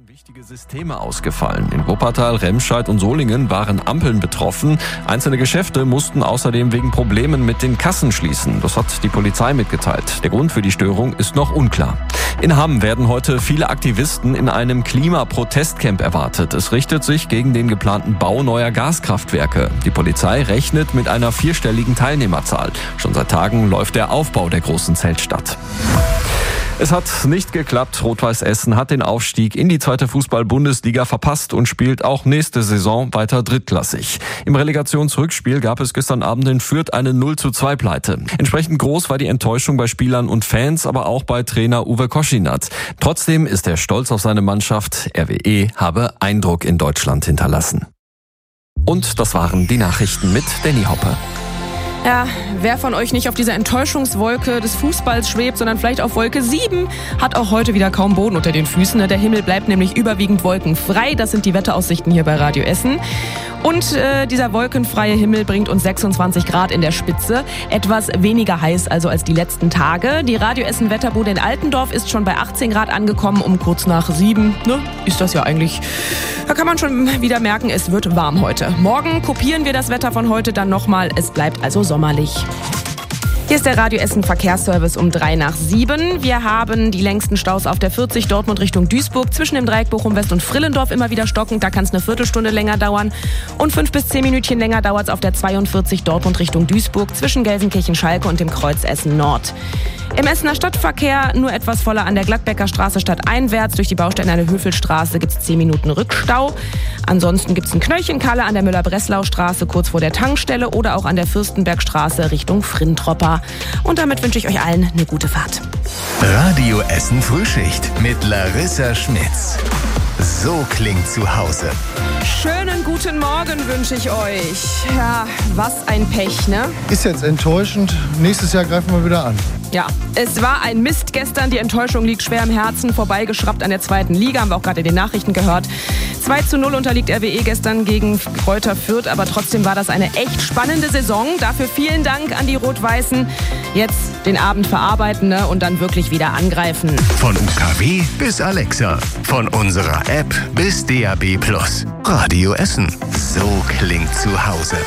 Wichtige Systeme ausgefallen. In Wuppertal, Remscheid und Solingen waren Ampeln betroffen. Einzelne Geschäfte mussten außerdem wegen Problemen mit den Kassen schließen. Das hat die Polizei mitgeteilt. Der Grund für die Störung ist noch unklar. In Hamm werden heute viele Aktivisten in einem Klimaprotestcamp erwartet. Es richtet sich gegen den geplanten Bau neuer Gaskraftwerke. Die Polizei rechnet mit einer 4-stelligen Teilnehmerzahl. Schon seit Tagen läuft der Aufbau der großen Zeltstadt. Es hat nicht geklappt. Rot-Weiß Essen hat den Aufstieg in die 2. Fußball-Bundesliga verpasst und spielt auch nächste Saison weiter drittklassig. Im Relegationsrückspiel gab es gestern Abend in Fürth eine 0:2-Pleite. Entsprechend groß war die Enttäuschung bei Spielern und Fans, aber auch bei Trainer Uwe Koschinat. Trotzdem ist er stolz auf seine Mannschaft. RWE habe Eindruck in Deutschland hinterlassen. Und das waren die Nachrichten mit Danny Hoppe. Ja, wer von euch nicht auf dieser Enttäuschungswolke des Fußballs schwebt, sondern vielleicht auf Wolke 7, hat auch heute wieder kaum Boden unter den Füßen. Der Himmel bleibt nämlich überwiegend wolkenfrei. Das sind die Wetteraussichten hier bei Radio Essen. Und dieser wolkenfreie Himmel bringt uns 26 Grad in der Spitze. Etwas weniger heiß also als die letzten Tage. Die Radio Essen Wetterbude in Altendorf ist schon bei 18 Grad angekommen, um kurz nach 7. Ist das ja eigentlich, da kann man schon wieder merken, es wird warm heute. Morgen kopieren wir das Wetter von heute dann nochmal. Es bleibt also sommerlich. Hier ist der Radio Essen Verkehrsservice um 7:03. Wir haben die längsten Staus auf der 40 Dortmund Richtung Duisburg. Zwischen dem Dreieck Bochum West und Frillendorf immer wieder stockend. Da kann es eine Viertelstunde länger dauern. Und 5 bis 10 Minütchen länger dauert es auf der 42 Dortmund Richtung Duisburg. Zwischen Gelsenkirchen-Schalke und dem Kreuz Essen Nord. Im Essener Stadtverkehr nur etwas voller an der Gladbecker Straße stadteinwärts. Durch die Baustelle an der Höfelstraße gibt es 10 Minuten Rückstau. Ansonsten gibt es ein Knöllchenkalle an der Müller-Breslau-Straße kurz vor der Tankstelle oder auch an der Fürstenbergstraße Richtung Frintropper. Und damit wünsche ich euch allen eine gute Fahrt. Radio Essen Frühschicht mit Larissa Schmitz. So klingt zu Hause. Schönen guten Morgen wünsche ich euch. Ja, was ein Pech, ne? Ist jetzt enttäuschend. Nächstes Jahr greifen wir wieder an. Ja, es war ein Mist gestern. Die Enttäuschung liegt schwer im Herzen. Vorbeigeschraubt an der 2. Liga, haben wir auch gerade in den Nachrichten gehört. 2:0 unterliegt RWE gestern gegen Greuther Fürth. Aber trotzdem war das eine echt spannende Saison. Dafür vielen Dank an die Rot-Weißen. Jetzt den Abend verarbeiten, ne? Und dann wirklich wieder angreifen. Von UKW bis Alexa. Von unserer App bis DAB+. Radio Essen. So klingt zu Hause.